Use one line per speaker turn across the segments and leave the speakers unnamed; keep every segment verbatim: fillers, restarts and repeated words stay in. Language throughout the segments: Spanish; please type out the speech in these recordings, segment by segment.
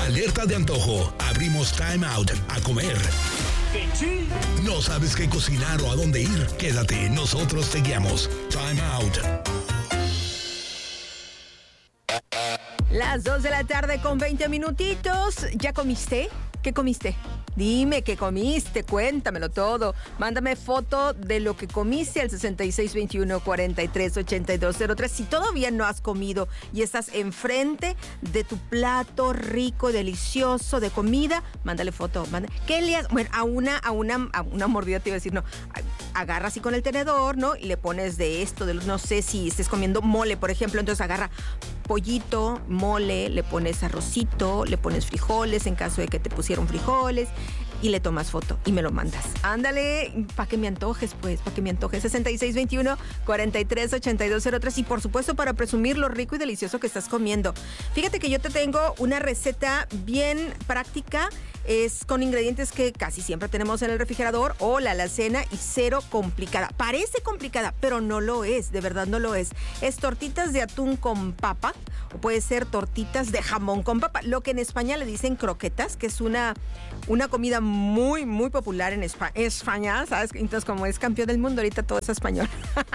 Alerta de antojo. Abrimos Time Out a comer. ¿No sabes qué cocinar o a dónde ir? Quédate, nosotros te guiamos. Time Out.
Las dos de la tarde con veinte minutitos. ¿Ya comiste? ¿Qué comiste? Dime qué comiste, cuéntamelo todo. Mándame foto de lo que comiste al sesenta y seis veintiuno cuarenta y tres ochenta y dos cero tres. Si todavía no has comido y estás enfrente de tu plato rico, delicioso de comida, mándale foto. Mándale. ¿Qué le has? Bueno, a una, a una, a una mordida te iba a decir, no. Agarra así con el tenedor, ¿no? Y le pones de esto, de, no sé si estés comiendo mole, por ejemplo. Entonces agarra pollito, mole, le pones arrocito, le pones frijoles en caso de que te pusieron frijoles y le tomas foto y me lo mandas. Ándale, para que me antojes, pues, para que me antojes. sesenta y seis veintiuno cuarenta y tres ochenta y dos cero tres y por supuesto para presumir lo rico y delicioso que estás comiendo. Fíjate que yo te tengo una receta bien práctica. Es con ingredientes que casi siempre tenemos en el refrigerador o la alacena y cero complicada. Parece complicada, pero no lo es, de verdad no lo es. Es tortitas de atún con papa o puede ser tortitas de jamón con papa, lo que en España le dicen croquetas, que es una, una comida muy, muy popular en España, España, ¿sabes? Entonces, como es campeón del mundo, ahorita todo es español.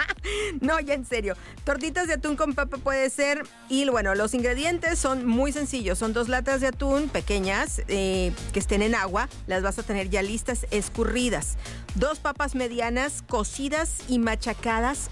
No, ya en serio. Tortitas de atún con papa puede ser, y bueno, los ingredientes son muy sencillos. Son dos latas de atún pequeñas, eh, que estén en agua, las vas a tener ya listas, escurridas. Dos papas medianas, cocidas y machacadas.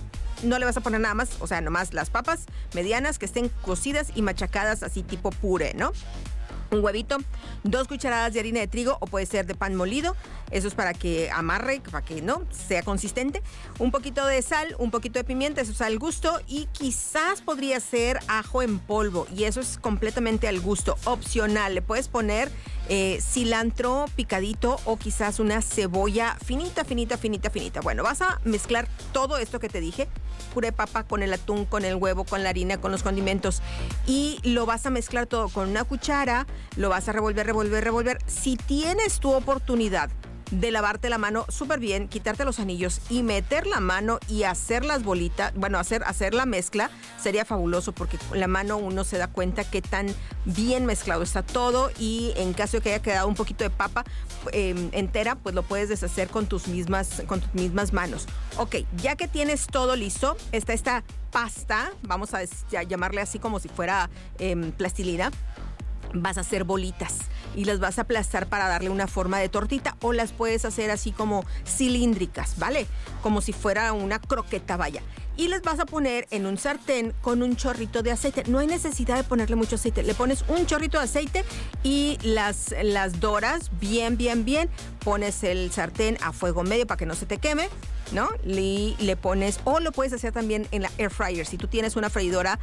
No le vas a poner nada más, o sea, nomás las papas medianas que estén cocidas y machacadas así tipo puré, ¿no? Un huevito, dos cucharadas de harina de trigo o puede ser de pan molido. Eso es para que amarre, para que no sea consistente. Un poquito de sal, un poquito de pimienta, eso es al gusto. Y quizás podría ser ajo en polvo y eso es completamente al gusto, opcional. Le puedes poner eh, cilantro picadito o quizás una cebolla finita, finita, finita, finita. Bueno, vas a mezclar todo esto que te dije. Puré de papa con el atún, con el huevo, con la harina, con los condimentos. Y lo vas a mezclar todo con una cuchara. Lo vas a revolver, revolver, revolver. Si tienes tu oportunidad de lavarte la mano súper bien, quitarte los anillos y meter la mano y hacer las bolitas, bueno, hacer, hacer la mezcla, sería fabuloso porque con la mano uno se da cuenta qué tan bien mezclado está todo y en caso de que haya quedado un poquito de papa eh, entera, pues lo puedes deshacer con tus mismas, con tus mismas manos. Ok, ya que tienes todo listo, está esta pasta, vamos a, a llamarle así como si fuera eh, plastilina. Vas a hacer bolitas y las vas a aplastar para darle una forma de tortita o las puedes hacer así como cilíndricas, ¿vale? Como si fuera una croqueta, vaya. Y les vas a poner en un sartén con un chorrito de aceite. No hay necesidad de ponerle mucho aceite. Le pones un chorrito de aceite y las, las doras bien, bien, bien. Pones el sartén a fuego medio para que no se te queme, ¿no? Le, le pones, o lo puedes hacer también en la air fryer. Si tú tienes una freidora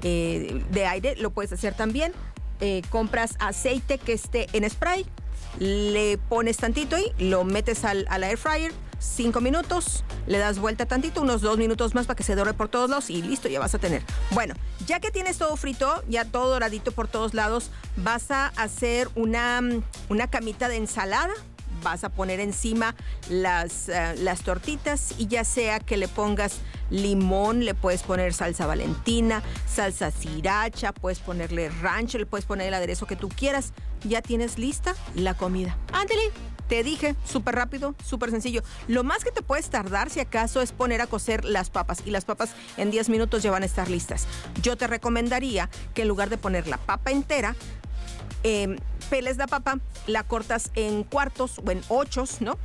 eh, de aire, lo puedes hacer también. Eh, compras aceite que esté en spray, le pones tantito y lo metes al, a la air fryer, cinco minutos, le das vuelta tantito, unos dos minutos más para que se dore por todos lados y listo, ya vas a tener. Bueno, ya que tienes todo frito, ya todo doradito por todos lados, vas a hacer una, una camita de ensalada. Vas a poner encima las, uh, las tortitas y ya sea que le pongas limón, le puedes poner salsa Valentina, salsa sriracha, puedes ponerle ranch, le puedes poner el aderezo que tú quieras. Ya tienes lista la comida. Ándale, te dije, súper rápido, súper sencillo. Lo más que te puedes tardar, si acaso, es poner a cocer las papas y las papas en diez minutos ya van a estar listas. Yo te recomendaría que en lugar de poner la papa entera, Eh, peles la papa, la cortas en cuartos o en ochos, ¿no?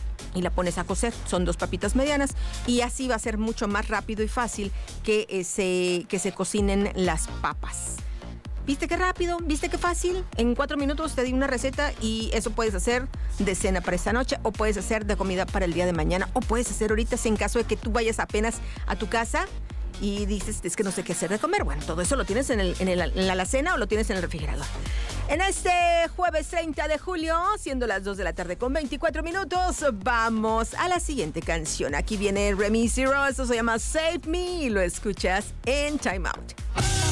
Y la pones a cocer, son dos papitas medianas y así va a ser mucho más rápido y fácil que, eh, se, que se cocinen las papas. ¿Viste qué rápido? ¿Viste qué fácil? En cuatro minutos te di una receta y eso puedes hacer de cena para esta noche o puedes hacer de comida para el día de mañana o puedes hacer ahorita si en caso de que tú vayas apenas a tu casa y dices, es que no sé qué hacer de comer. Bueno, todo eso lo tienes en, el, en, el, en la alacena o lo tienes en el refrigerador. En este jueves treinta de julio, siendo las dos de la tarde con veinticuatro minutos, vamos a la siguiente canción. Aquí viene Remy Zero, eso se llama Save Me y lo escuchas en Time Out.